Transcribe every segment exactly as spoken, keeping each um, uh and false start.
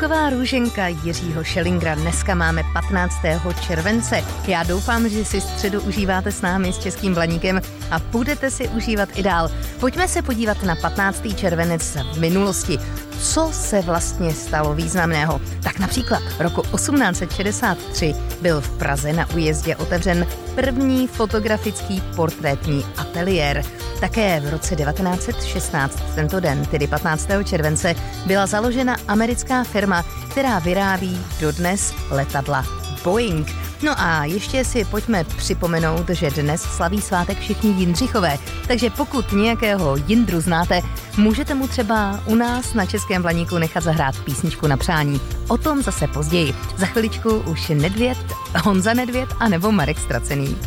Zvuková růženka Jiřího Schellingera. Dneska máme patnáctého července. Já doufám, že si středu užíváte s námi s Českým Blaníkem a budete si užívat i dál. Pojďme se podívat na patnáctého červenec v minulosti. Co se vlastně stalo významného? Tak například roku osmnáct set šedesát tři byl v Praze na Újezdě otevřen první fotografický portrétní ateliér. Také v roce devatenáct set šestnáct, tento den, tedy patnáctého července, byla založena americká firma, která vyrábí dodnes letadla Boeing. No a ještě si pojďme připomenout, že dnes slaví svátek všichni Jindřichové, takže pokud nějakého Jindru znáte, můžete mu třeba u nás na Českém Blaníku nechat zahrát písničku na přání. O tom zase později. Za chviličku už Nedvěd, Honza Nedvěd a nebo Marek Ztracený.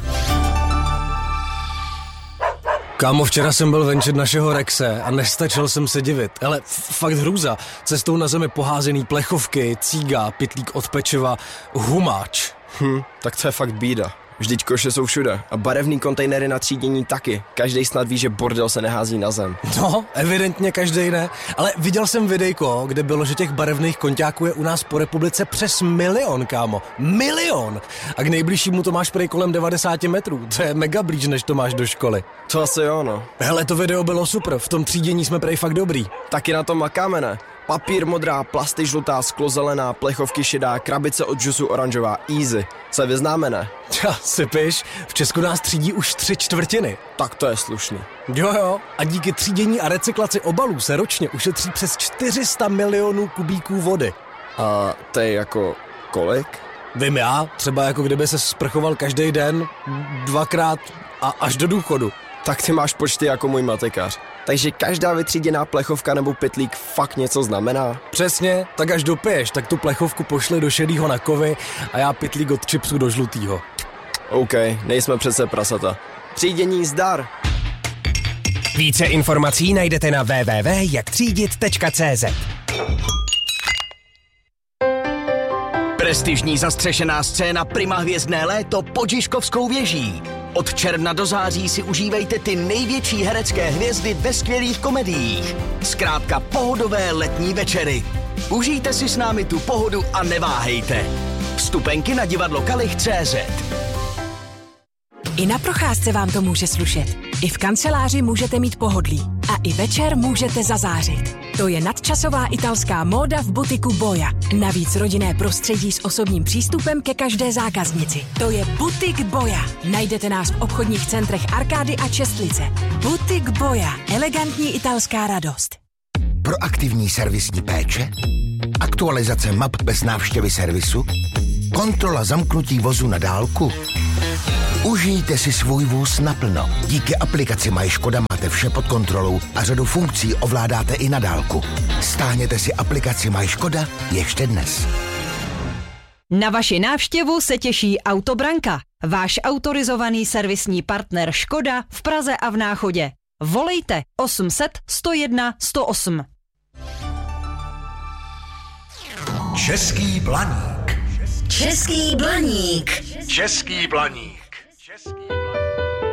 Kámo, včera jsem byl venčit našeho Rexe a nestačil jsem se divit. Ale fakt hrůza. Cestou na zemi poházený plechovky, cíga, pytlík od pečiva, humáč. Hm, tak to je fakt bída. Vždyť koše jsou všude a barevný kontejnery na třídění taky. Každej snad ví, že bordel se nehází na zem. No, evidentně každej ne. Ale viděl jsem videjko, kde bylo, že těch barevných konťáků je u nás po republice přes milion, kámo. Milion! A k nejbližšímu to máš prej kolem devadesát metrů. To je mega blíž, než to máš do školy. To asi jo, no. Hele, to video bylo super. V tom třídění jsme prej fakt dobrý. Taky na tom makáme, ne? Papír modrá, plasty žlutá, sklo zelená, plechovky šedá, krabice od džusu oranžová, easy. Se vyznáme, ne? Tja, sypiš, v Česku nás třídí už tři čtvrtiny. Tak to je slušný. Jo jo, a díky třídění a recyklaci obalů se ročně ušetří přes čtyři sta milionů kubíků vody. A to je jako kolik? Vím já, třeba jako kdyby se sprchoval každý den, dvakrát a až do důchodu. Tak ty máš počty jako můj matekař. Takže každá vytříděná plechovka nebo pytlík fakt něco znamená? Přesně, tak až dopiješ, tak tu plechovku pošli do šedýho na kovy a já pytlík od chipsů do žlutýho. OK, nejsme přece prasata. Třídění zdar! Více informací najdete na w w w tečka jak třídit tečka c z. Prestižní zastřešená scéna Prima hvězdné léto pod Žižkovskou věží. Od června do září si užívejte ty největší herecké hvězdy ve skvělých komediích. Zkrátka pohodové letní večery. Užijte si s námi tu pohodu a neváhejte. Vstupenky na divadlo kalich tečka cé zet. I na procházce vám to může slušet. I v kanceláři můžete mít pohodlí. A i večer můžete zazářit. To je nadčasová italská móda v butiku Boja. Navíc rodinné prostředí s osobním přístupem ke každé zákaznici. To je Butik Boja. Najdete nás v obchodních centrech Arkády a Čestlice. Butik Boja. Elegantní italská radost. Proaktivní servisní péče? Aktualizace map bez návštěvy servisu? Kontrola zamknutí vozu na dálku? Užijte si svůj vůz naplno. Díky aplikaci Moje Škoda máte vše pod kontrolou a řadu funkcí ovládáte i na dálku. Stáhněte si aplikaci Moje Škoda ještě dnes. Na vaši návštěvu se těší Autobranka, váš autorizovaný servisní partner Škoda v Praze a v Náchodě. Volejte osm set sto jedna sto osm. Český Blaník. Český Blaník. Český Blaník. Český